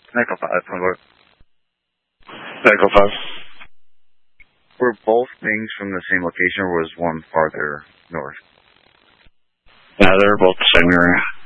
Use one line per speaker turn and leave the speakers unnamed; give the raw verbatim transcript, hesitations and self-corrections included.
Echo five, one more.
Echo five.
Were both things from the same location, or was one farther north?
Yeah, they're both the same area.